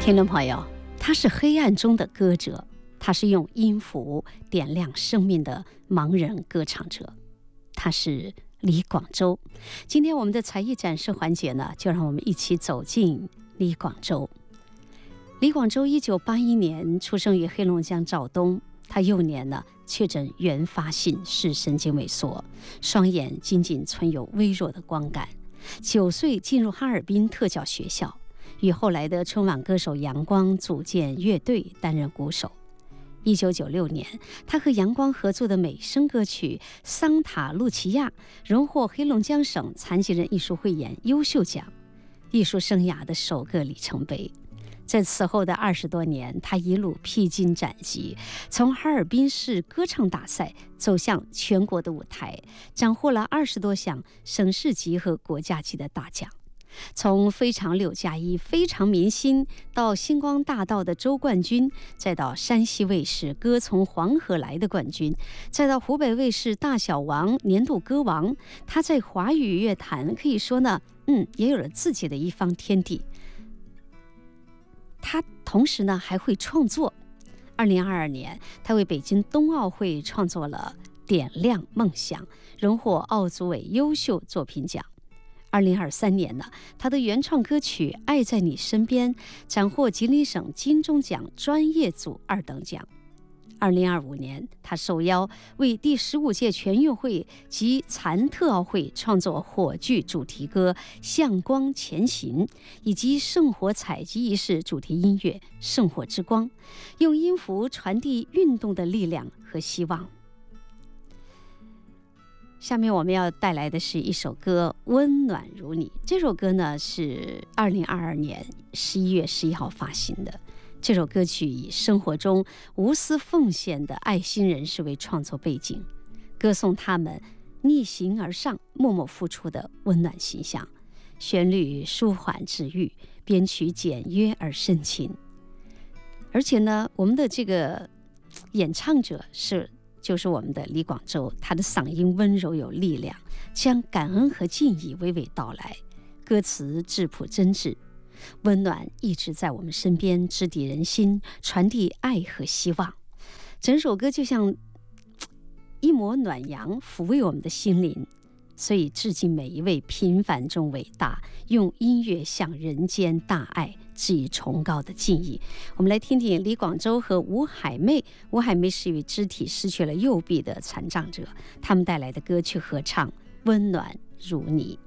听众朋友，他是黑暗中的歌者，他是用音符点亮生命的盲人歌唱者，他是李广州。今天我们的才艺展示环节呢，就让我们一起走进李广州。李广州1981年出生于黑龙江肇东，他幼年呢确诊原发性视神经萎缩，双眼仅仅存有微弱的光感。9岁进入哈尔滨特教学校，与后来的春晚歌手阳光组建乐队，担任鼓手。1996年，他和阳光合作的美声歌曲《桑塔露琪亚》荣获黑龙江省残疾人艺术汇演优秀奖，艺术生涯的首个里程碑。在此后的20多年，他一路披荆斩棘，从哈尔滨市歌唱大赛走向全国的舞台，斩获了20多项省市级和国家级的大奖。从非常6+1非常明星到星光大道的周冠军，再到山西卫视歌从黄河来的冠军，再到湖北卫视大小王年度歌王，他在华语乐坛可以说呢，也有了自己的一方天地。他同时呢还会创作。2022年，他为北京冬奥会创作了《点亮梦想》，荣获奥组委优秀作品奖。2023年呢，他的原创歌曲《爱在你身边》斩获吉林省金钟奖专业组2等奖。2025年，他受邀为第15届全运会及残特奥会创作火炬主题歌《向光前行》，以及圣火采集仪式主题音乐《圣火之光》，用音符传递运动的力量和希望。下面我们要带来的是一首歌《温暖如你》。这首歌呢是2022年11月11号发行的。这首歌曲以生活中无私奉献的爱心人士为创作背景，歌颂他们逆行而上、默默付出的温暖形象。旋律舒缓治愈，编曲简约而深情。而且呢，我们的这个演唱者就是我们的李广州，他的嗓音温柔有力量，将感恩和敬意娓娓道来，歌词质朴真挚，温暖一直在我们身边，直抵人心，传递爱和希望。整首歌就像一抹暖阳，抚慰我们的心灵。所以致敬每一位平凡中伟大，用音乐向人间大爱致以崇高的敬意。我们来听听李广州和吴海媚。吴海媚是一位肢体失去了右臂的残障者，他们带来的歌曲合唱《温暖如你》。